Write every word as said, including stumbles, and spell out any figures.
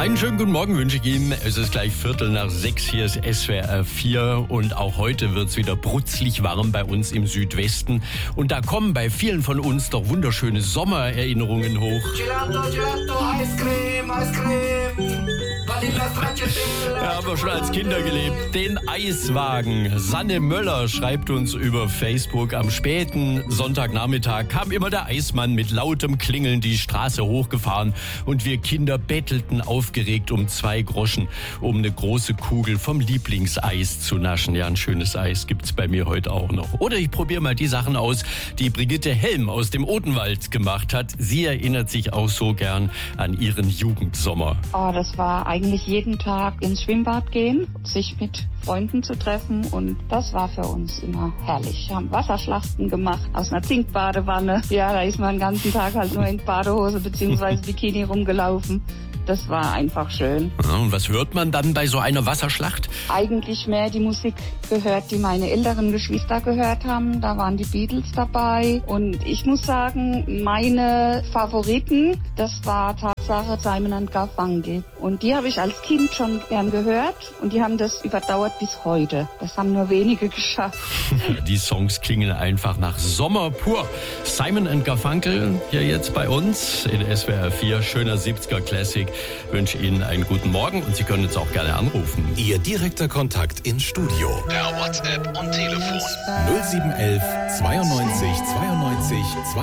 Einen schönen guten Morgen wünsche ich Ihnen. Es ist gleich Viertel nach sechs, hier ist S W R vier und auch heute wird es wieder brutzlig warm bei uns im Südwesten. Und da kommen bei vielen von uns doch wunderschöne Sommererinnerungen hoch. Gelato, Gelato, Eiscreme, Eiscreme. Ja, haben wir schon als Kinder gelebt. Den Eiswagen. Sanne Möller schreibt uns über Facebook. Am späten Sonntagnachmittag kam immer der Eismann mit lautem Klingeln die Straße hochgefahren und wir Kinder bettelten aufgeregt um zwei Groschen, um eine große Kugel vom Lieblingseis zu naschen. Ja, ein schönes Eis gibt's bei mir heute auch noch. Oder ich probiere mal die Sachen aus, die Brigitte Helm aus dem Odenwald gemacht hat. Sie erinnert sich auch so gern an ihren Jugendsommer. Oh, das war eigentlich jeden Tag ins Schwimmbad gehen, sich mit Freunden zu treffen und das war für uns immer herrlich. Wir haben Wasserschlachten gemacht aus einer Zinkbadewanne. Ja, da ist man den ganzen Tag halt nur in Badehose bzw. Bikini rumgelaufen. Das war einfach schön. Ja, und was hört man dann bei so einer Wasserschlacht? Eigentlich mehr die Musik gehört, die meine älteren Geschwister gehört haben. Da waren die Beatles dabei. Und ich muss sagen, meine Favoriten, das war Tatsache Simon and Garfunkel. Und die habe ich als Kind schon gern gehört. Und die haben das überdauert bis heute. Das haben nur wenige geschafft. Die Songs klingen einfach nach Sommer pur. Simon and Garfunkel hier jetzt bei uns in S W R vier. Schöner siebziger Classic. Ich wünsche Ihnen einen guten Morgen und Sie können jetzt auch gerne anrufen. Ihr direkter Kontakt ins Studio. Per WhatsApp und Telefon. null sieben eins eins zweiundneunzig zweiundneunzig